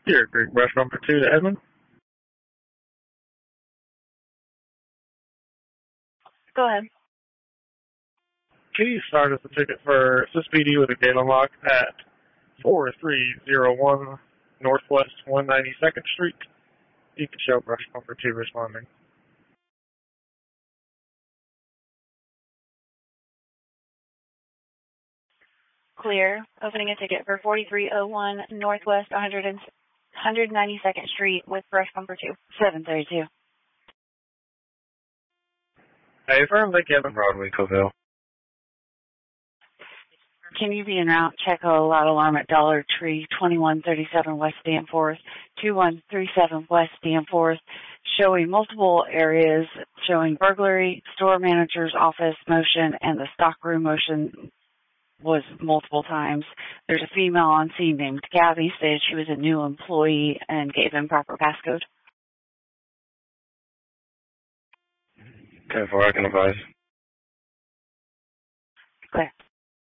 Deer Creek Brush Bumper 2 to Edmond. Go ahead. Please start us a ticket for SSPD with a gate unlock at 4301 Northwest 192nd Street. You can show Brush Bumper 2 responding. Clear. Opening a ticket for 4301 Northwest 192nd Street with Brush Bumper 2. 732. Hey, firm Lake Evan Broadway, Coville. Can you be en route? Check a loud alarm at Dollar Tree, 2137 West Danforth, 2137 West Danforth, showing multiple areas, showing burglary, store manager's office motion, and the stockroom motion was multiple times. There's a female on scene named Gabby, stated she was a new employee and gave improper passcode. 10-4, I can advise. Clear.